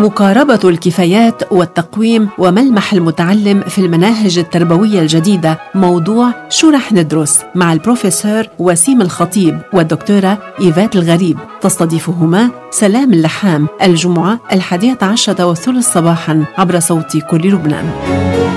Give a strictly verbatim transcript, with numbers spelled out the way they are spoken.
مقاربة الكفايات والتقويم وملمح المتعلم في المناهج التربوية الجديدة، موضوع شو رح ندرس، مع البروفيسور وسيم الخطيب والدكتورة إيفات الغريب. تستضيفهما سلام اللحام الجمعة الحادية عشرة والثلث صباحا عبر صوت كل لبنان.